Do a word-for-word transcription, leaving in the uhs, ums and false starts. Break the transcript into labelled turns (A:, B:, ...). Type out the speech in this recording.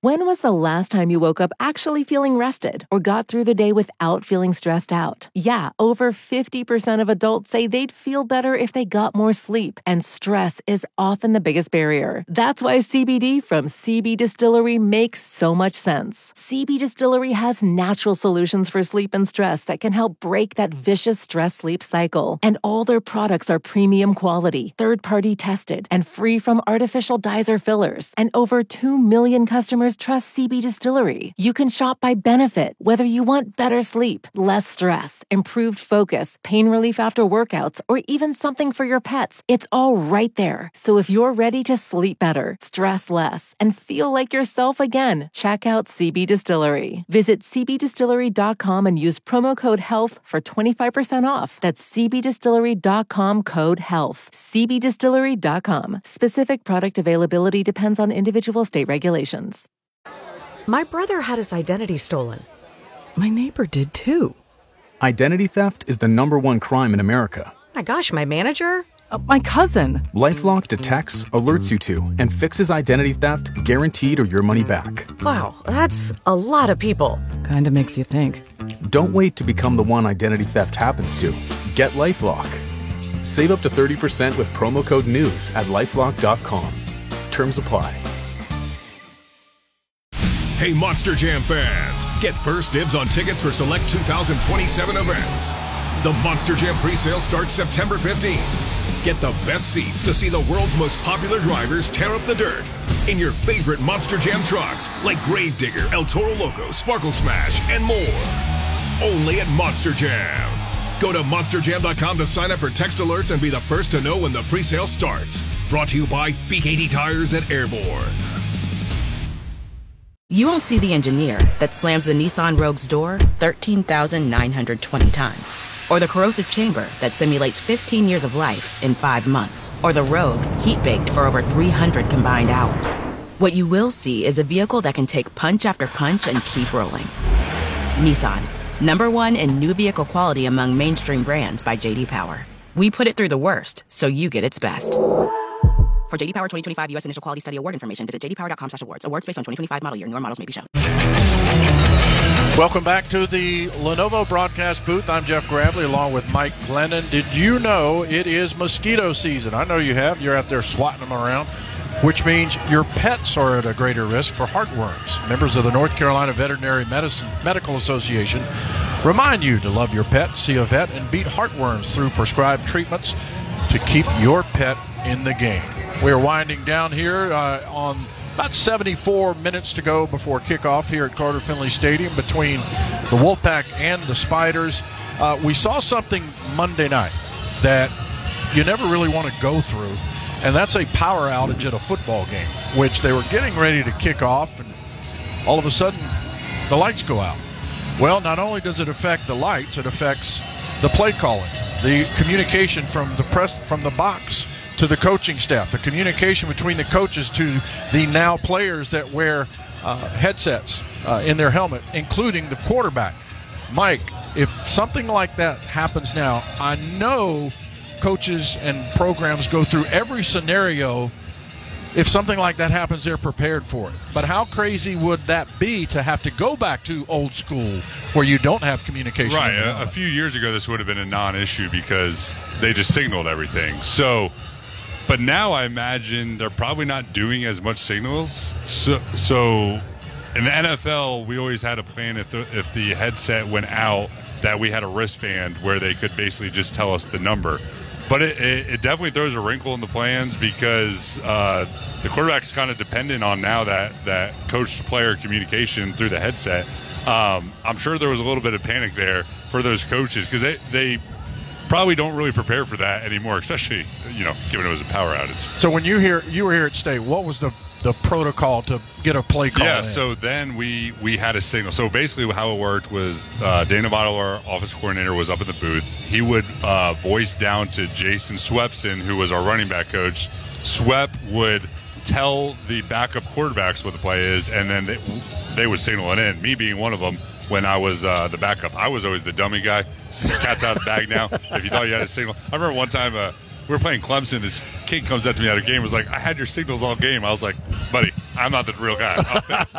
A: When was the last time you woke up actually feeling rested or got through the day without feeling stressed out? Yeah, over fifty percent of adults say they'd feel better if they got more sleep, and stress is often the biggest barrier. That's why C B D from C B Distillery makes so much sense. C B Distillery has natural solutions for sleep and stress that can help break that vicious stress-sleep cycle. And all their products are premium quality, third-party tested, and free from artificial dyes or fillers. And over two million customers trust C B Distillery. You can shop by benefit, whether you want better sleep, less stress, improved focus, pain relief after workouts, or even something for your pets. It's all right there. So if you're ready to sleep better, stress less, and feel like yourself again, check out C B Distillery. Visit c b distillery dot com and use promo code HEALTH for twenty-five percent off. That's c b distillery dot com code HEALTH. c b distillery dot com. Specific product availability depends on individual state regulations.
B: My brother had his identity stolen. My neighbor did too.
C: Identity theft is the number one crime in America.
B: My gosh, my manager?
D: Uh, my cousin.
C: LifeLock detects, alerts you to, and fixes identity theft guaranteed or your money back.
B: Wow, that's a lot of people.
D: Kinda makes you think.
C: Don't wait to become the one identity theft happens to. Get LifeLock. Save up to thirty percent with promo code NEWS at lifelock dot com. Terms apply.
E: Hey, Monster Jam fans, get first dibs on tickets for select two thousand twenty-seven events. The Monster Jam presale starts September fifteenth. Get the best seats to see the world's most popular drivers tear up the dirt in your favorite Monster Jam trucks like Gravedigger, El Toro Loco, Sparkle Smash, and more. Only at Monster Jam. Go to monster jam dot com to sign up for text alerts and be the first to know when the presale starts. Brought to you by B K T Tires at Airborne.
F: You won't see the engineer that slams the Nissan Rogue's door thirteen thousand nine hundred twenty times. Or the corrosive chamber that simulates fifteen years of life in five months. Or the Rogue heat-baked for over three hundred combined hours. What you will see is a vehicle that can take punch after punch and keep rolling. Nissan, number one in new vehicle quality among mainstream brands by J D Power. We put it through the worst, so you get its best. For J D Power twenty twenty-five U S Initial Quality Study Award information, visit j d power dot com slash awards. Awards based on twenty twenty-five model year. Newer models may be shown.
G: Welcome back to the Lenovo broadcast booth. I'm Jeff Gravely along with Mike Glennon. Did you know it is mosquito season? I know you have. You're out there swatting them around, which means your pets are at a greater risk for heartworms. Members of the North Carolina Veterinary Medicine Medical Association remind you to love your pet, see a vet, and beat heartworms through prescribed treatments to keep your pet in the game. We're winding down here uh, on about seventy-four minutes to go before kickoff here at Carter Finley Stadium between the Wolfpack and the Spiders. Uh, we saw something Monday night that you never really want to go through, and that's a power outage at a football game, which they were getting ready to kick off, and all of a sudden the lights go out. Well, not only does it affect the lights, it affects the play calling, the communication from the press, from the box to the coaching staff, the communication between the coaches to the now players that wear uh, headsets uh, in their helmet, including the quarterback. Mike, if something like that happens now, I know coaches and programs go through every scenario. If something like that happens, they're prepared for it. But how crazy would that be to have to go back to old school where you don't have communication?
H: Right. A, a few years ago, this would have been a non-issue because they just signaled everything. So, but now I imagine they're probably not doing as much signals. So, so in the N F L, we always had a plan if the, if the headset went out that we had a wristband where they could basically just tell us the number. But it, it, it definitely throws a wrinkle in the plans because uh, the quarterback is kind of dependent on now that, that coach-to-player communication through the headset. Um, I'm sure there was a little bit of panic there for those coaches because they, they probably don't really prepare for that anymore, especially, you know, given it was a power outage.
G: So when you hear you were here at State, what was the the protocol to get a play call
H: Yeah,
G: in?
H: so then we, we had a signal. So basically how it worked was uh, Dana Votto, our offense coordinator, was up in the booth. He would uh, voice down to Jason Swepson, who was our running back coach. Swep would tell the backup quarterbacks what the play is, and then they, they would signal it in, me being one of them. When I was uh, the backup, I was always the dummy guy. Cat's out of the bag now. If you thought you had a signal. I remember one time uh, we were playing Clemson. This kid comes up to me at a game and was like, I had your signals all game. I was like, buddy, I'm not the real guy.